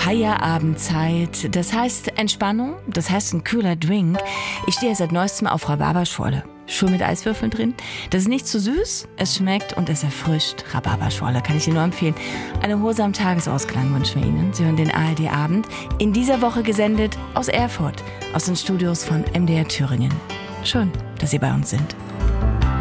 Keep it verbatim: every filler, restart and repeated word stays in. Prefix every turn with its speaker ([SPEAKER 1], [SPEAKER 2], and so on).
[SPEAKER 1] Feierabendzeit. Das heißt Entspannung, das heißt ein kühler Drink. Ich stehe seit neuestem auf Rhabarberschorle. Schön mit Eiswürfeln drin. Das ist nicht zu süß, es schmeckt und es erfrischt. Rhabarberschorle kann ich Ihnen nur empfehlen. Eine Erholsamen Tagesausklang wünschen wir Ihnen. Sie hören den A R D-Abend. In dieser Woche gesendet aus Erfurt, aus den Studios von M D R Thüringen. Schön, dass Sie bei uns sind.